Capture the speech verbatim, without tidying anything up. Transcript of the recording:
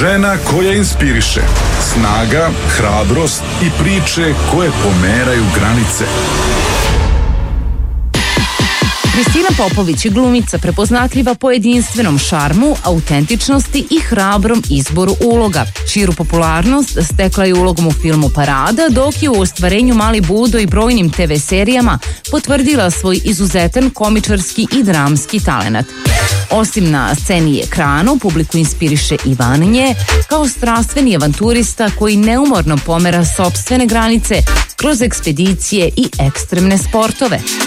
Žena koja inspiriše. Snaga, hrabrost i priče koje pomeraju granice. Kristina Popović je glumica prepoznatljiva po jedinstvenom šarmu, autentičnosti i hrabrom izboru uloga. Širu popularnost stekla je ulogom u filmu Parada, dok je u ostvarenju Mali Budo i brojnim te ve serijama potvrdila svoj izuzetan komičarski i dramski talenat. Osim na sceni i ekranu, publiku inspiriše i van nje, kao strastveni avanturista koji neumorno pomera sopstvene granice kroz ekspedicije i ekstremne sportove.